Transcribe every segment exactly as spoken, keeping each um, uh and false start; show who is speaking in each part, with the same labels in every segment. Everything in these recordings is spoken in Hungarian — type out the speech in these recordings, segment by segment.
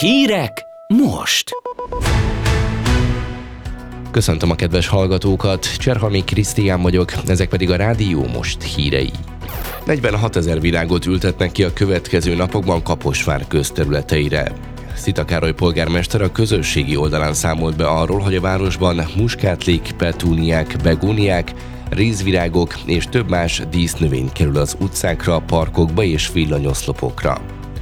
Speaker 1: Hírek most!
Speaker 2: Köszöntöm a kedves hallgatókat, Cserhalmi Krisztián vagyok, ezek pedig a Rádió Most hírei. negyvenhat ezer virágot ültetnek ki a következő napokban Kaposvár közterületeire. Szita Károly polgármester a közösségi oldalán számolt be arról, hogy a városban muskátlik, petúniák, begóniák, rézvirágok és több más dísznövény kerül az utcákra, parkokba és villanyoszlopokra.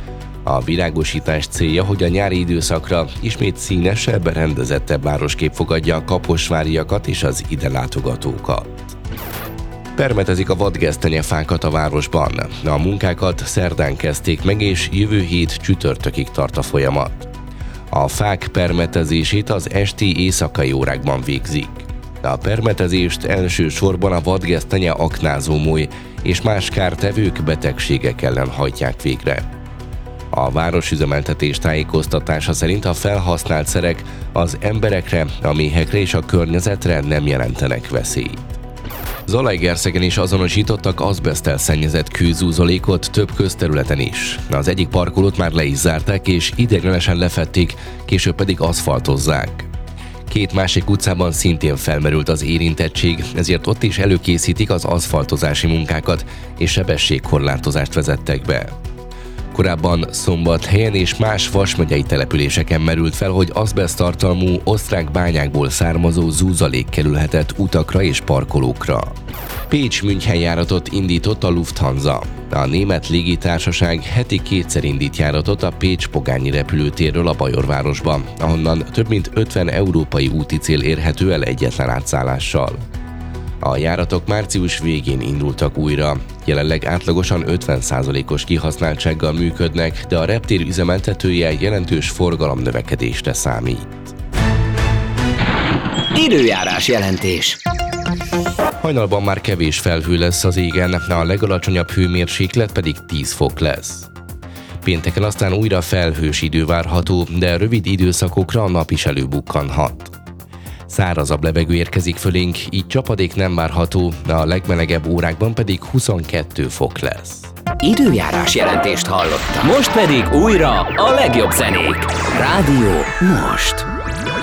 Speaker 2: A virágosítás célja, hogy a nyári időszakra ismét színesebb, rendezettebb városkép fogadja a kaposváriakat és az ide látogatókat. Permetezik a vadgesztenyefákat a városban. A munkákat szerdán kezdték meg, és jövő hét csütörtökig tart a folyamat. A fák permetezését az esti éjszakai órákban végzik. A permetezést elsősorban a vadgesztenye aknázómoly és más kártevők, betegségek ellen hajtják végre. A városüzemeltetés tájékoztatása szerint a felhasznált szerek az emberekre, a méhekre és a környezetre nem jelentenek veszélyt. Zalaegerszegen is azonosítottak azbeszttel szennyezett kőzúzolékot több közterületen is. Az egyik parkolót már le is zárták és ideiglenesen lefedték, később pedig aszfaltozzák. Két másik utcában szintén felmerült az érintettség, ezért ott is előkészítik az aszfaltozási munkákat és sebességkorlátozást vezettek be. Korábban Szombathelyen és más Vas megyei településeken merült fel, hogy azbeszttartalmú osztrák bányákból származó zúzalék kerülhetett utakra és parkolókra. Pécs-München járatot indított a Lufthansa. A német légitársaság heti kétszer indít járatot a Pécs-Pogányi repülőtérről a Bajorvárosba, ahonnan több mint ötven európai úticél érhető el egyetlen átszállással. A járatok március végén indultak újra. Jelenleg átlagosan ötven százalékos kihasználtsággal működnek, de a reptér üzemeltetője jelentős forgalomnövekedésre számít.
Speaker 1: Időjárás jelentés.
Speaker 2: Hajnalban már kevés felhő lesz az égen, a legalacsonyabb hőmérséklet pedig tíz fok lesz. Pénteken aztán újra felhős idő várható, de rövid időszakokra a nap is előbukkanhat. Szárazabb levegő érkezik fölénk, így csapadék nem várható, de a legmelegebb órákban pedig huszonkettő fok lesz.
Speaker 1: Időjárás jelentést hallottam. Most pedig újra a legjobb zenék. Rádió Most.